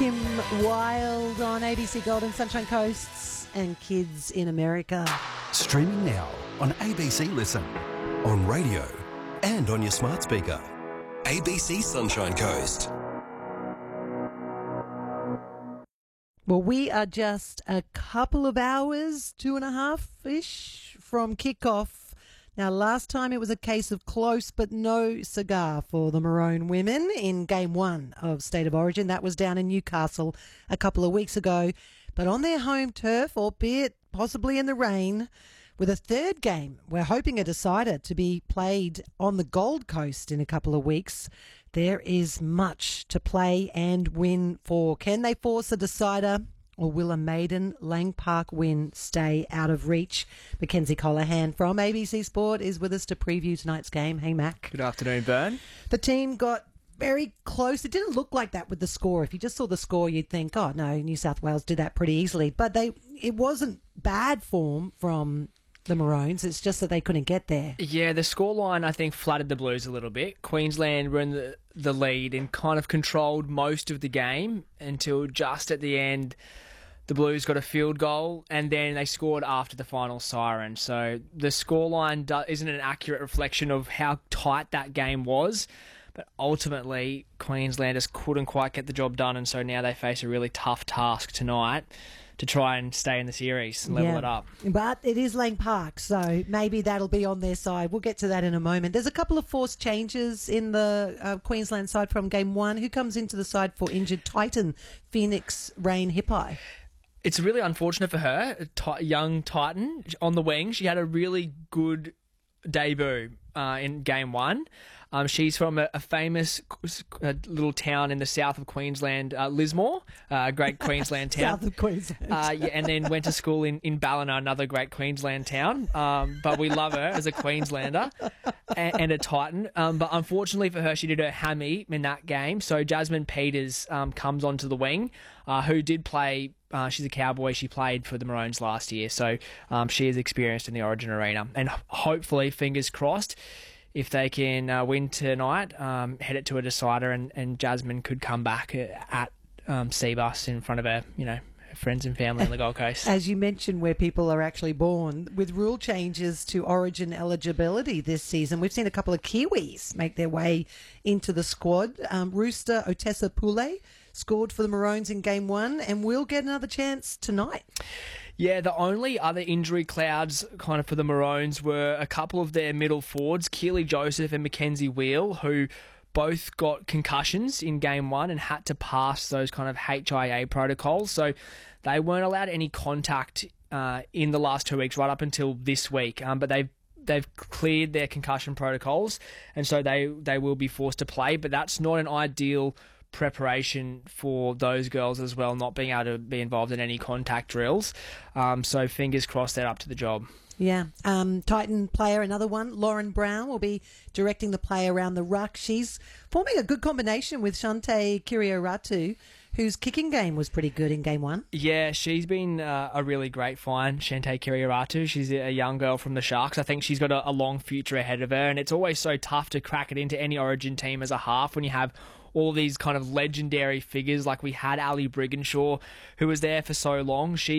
Kim Wilde on ABC Gold and Sunshine Coasts and Kids in America. Streaming now on ABC Listen, on radio and on your smart speaker. ABC Sunshine Coast. Well, we are just a couple of hours, 2.5-ish from kickoff. Now, last time it was a case of close but no cigar for the Maroon women in Game 1 of State of Origin. That was down in Newcastle a couple of weeks ago. But on their home turf, albeit possibly in the rain, with a third game, we're hoping a decider to be played on the Gold Coast in a couple of weeks. There is much to play and win for. Can they force a decider, or will a maiden Lang Park win stay out of reach? Mackenzie Colohan from ABC Sport is with us to preview tonight's game. Hey, Mac. Good afternoon, Bern. The team got very close. It didn't look like that with the score. If you just saw the score, you'd think, oh, no, New South Wales did that pretty easily. But it wasn't bad form from the Maroons. It's just that they couldn't get there. Yeah, the scoreline, I think, flattered the Blues a little bit. Queensland were in the lead and kind of controlled most of the game until just at the end. The Blues got a field goal and then they scored after the final siren. So the scoreline isn't an accurate reflection of how tight that game was. But ultimately, Queenslanders couldn't quite get the job done, and so now they face a really tough task tonight to try and stay in the series and level it up. But it is Lang Park, so maybe that'll be on their side. We'll get to that in a moment. There's a couple of forced changes in the Queensland side from Game 1. Who comes into the side for injured Titan, Phoenix Rain Hippai? It's really unfortunate for her, young Titan on the wing. She had a really good debut in Game 1. She's from a famous little town in the south of Queensland, Lismore, a great Queensland town. South of Queensland. And then went to school in Ballina, another great Queensland town. But we love her as a Queenslander and a Titan. But unfortunately for her, she did her hammy in that game. So Jasmine Peters comes onto the wing, who did play. She's a Cowboy. She played for the Maroons last year. So she is experienced in the Origin arena. And hopefully, fingers crossed, if they can win tonight, head it to a decider, and Jasmine could come back at Seabus in front of her, friends and family on the Gold Coast. As you mentioned, where people are actually born, with rule changes to Origin eligibility this season, we've seen a couple of Kiwis make their way into the squad. Rooster Otessa Pule scored for the Maroons in Game 1 and will get another chance tonight. Yeah, the only other injury clouds kind of for the Maroons were a couple of their middle forwards, Keely Joseph and Mackenzie Wheel, who both got concussions in Game 1 and had to pass those kind of HIA protocols. So they weren't allowed any contact in the last 2 weeks, right up until this week. But they've cleared their concussion protocols, and so they will be forced to play. But that's not an ideal preparation for those girls as well, not being able to be involved in any contact drills. So fingers crossed they're up to the job. Yeah. Titan player, another one, Lauren Brown, will be directing the play around the ruck. She's forming a good combination with Shante Kirioratu, whose kicking game was pretty good in Game 1. Yeah, she's been a really great find, Shante Kirioratu. She's a young girl from the Sharks. I think she's got a long future ahead of her, and it's always so tough to crack it into any Origin team as a half when you have all these kind of legendary figures like we had Ali Brigginshaw, who was there for so long.